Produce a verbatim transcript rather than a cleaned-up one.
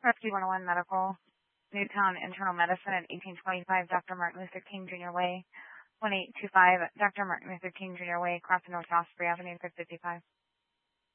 Rescue one oh one Medical, Newtown Internal Medicine at eighteen twenty-five Doctor Martin Luther King Junior Way, one eight two five Doctor Martin Luther King Junior Way, across North Osprey Avenue, fifty-five.